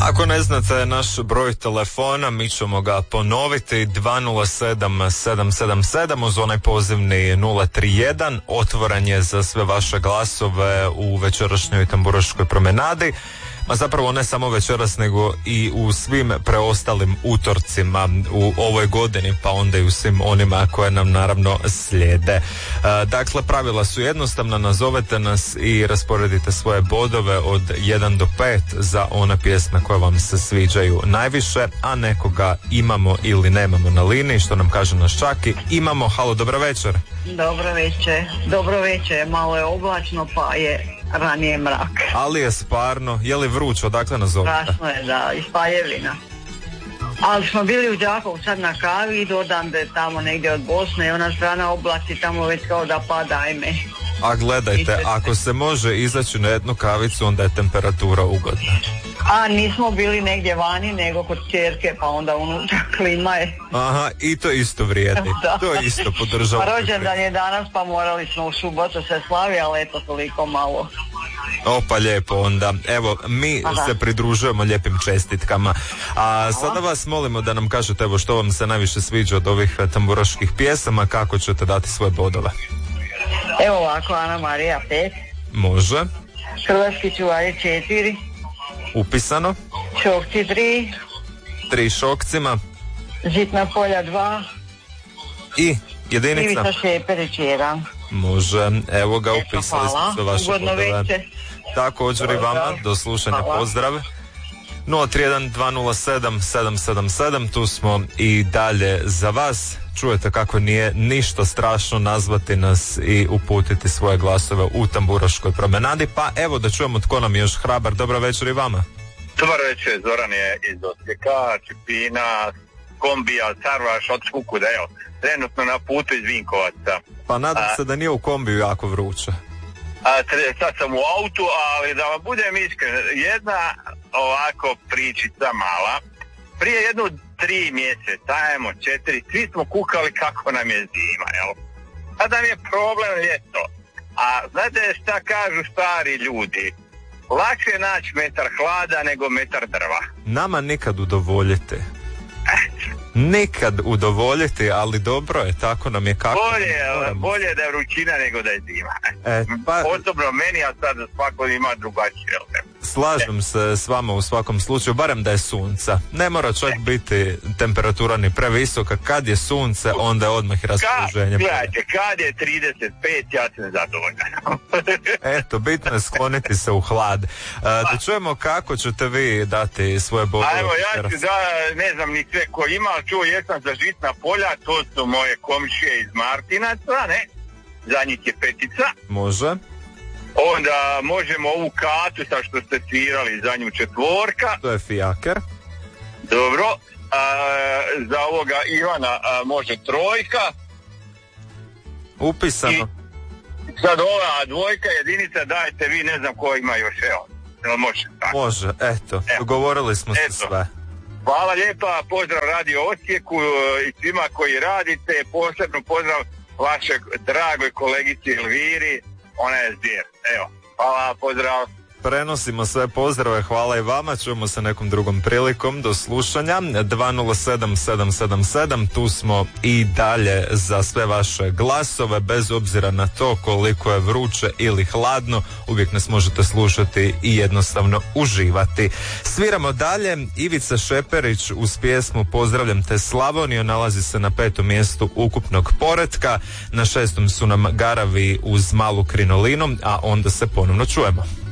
Ako ne znate naš broj telefona, mi ćemo ga ponoviti, 207-777 uz onaj pozivni 031, otvoren je za sve vaše glasove u večerašnjoj tamburaškoj promenadi. Ma zapravo ne samo večeras, nego i u svim preostalim utorcima u ovoj godini, pa onda i u svim onima koje nam naravno slijede. Dakle, pravila su jednostavna, nazovete nas i rasporedite svoje bodove od 1 do 5 za one pjesme koje vam se sviđaju najviše, a nekoga imamo ili nemamo na liniji, što nam kaže naš Čaki. Imamo, halo, dobro večer. Dobro večer, malo je oblačno pa je ranije mrak. Ali je sparno, je li vruće, odakle nas zovete? Strašno je, da, iz Paljevina. Ali smo bili u Đakovu sad na kavi i dodam da je tamo negdje od Bosne i ona strana oblaci tamo već kao da pada, ajme. A gledajte, ako se može izaći na jednu kavicu, onda je temperatura ugodna. A nismo bili negdje vani, nego kod ćerke, pa onda unutra klima je. Aha, i to isto vrijedi. To isto podržavam. Rođendan je danas, pa morali smo u subotu se slavi, ali eto toliko malo. Opa, lijepo onda. Evo, mi se pridružujemo lijepim čestitkama. A sada vas molimo da nam kažete evo što vam se najviše sviđa od ovih tamburaških pjesama, kako ćete dati svoje bodove. Evo ovako, Ana Marija 5. Može. Hrvatski čuvari 4. Upisano. Šokci 3. 3 šokcima. Žitna polja 2. I jedinica. Ivica Šeperić 1. Može, evo ga, upisali smo sve vaše bodove. Također i vama, do slušanja, pozdrav. 031-207-777, tu smo i dalje za vas. Čujete kako nije ništa strašno nazvati nas i uputiti svoje glasove u tamburaškoj promenadi. Pa evo da čujemo tko nam je još hrabar. Dobro večer i vama. Dobar večer, Zoran je iz Osijeka, Čipina, kombija, Carvaš od Skukuda, evo, trenutno na putu iz Vinkovaca. Pa nadam se da nije u kombiju jako vruće. Sad sam u autu, ali da vam budem iskren, jedna ovako pričica mala. Prije jedno 3 mjeseca, ajmo 4, svi smo kukali kako nam je zima, jel? Sad nam je problem ljeto. A znate šta kažu stari ljudi? Lakše je naći metar hlada nego metar drva. Nama nikad udovoljite. Nikad udovoljiti, ali dobro je, tako nam je kako. Bolje da je vrućina nego da je zima. Osobno meni, a sad svako ima drugačije. Slažem se s vama u svakom slučaju, barem da je sunca. Ne mora čak biti temperatura ni previsoka, kad je sunce, onda je odmah i raspoloženje. Gledajte, kad je 35, ja sam zadovoljan. Eto, bitno je skloniti se u hlad. Da čujemo kako ćete vi dati svoje bodove. Evo, ja ću ne znam ni sve ko ima, čuo jesam za Žitna polja, to su moje komšije iz Martinaca, ne? Za njih je 5. Može. Onda možemo ovu Katu sa što ste svirali, za nju 4. To je fijaker. Dobro. Za ovoga Ivana može 3. Upisano. I sad ova 2 jedinica dajte vi, ne znam ko ima još, evo. Može, tako. Može, eto. Dogovorili smo se sve. Hvala lijepa, pozdrav Radio Osijeku i svima koji radite, posebno pozdrav vašeg dragoj kolegici Elviri, ona je zvijer. Evo, hvala, pozdrav. Prenosimo sve pozdrave, hvala i vama, čujemo se nekom drugom prilikom, do slušanja. 207-777, tu smo i dalje za sve vaše glasove, bez obzira na to koliko je vruće ili hladno, uvijek nas možete slušati i jednostavno uživati. Sviramo dalje, Ivica Šeperić uz pjesmu Pozdravljam te Slavonijo, nalazi se na 5. mjestu ukupnog poretka, na 6. su nam Garavi uz Malu krinolinu, a onda se ponovno čujemo.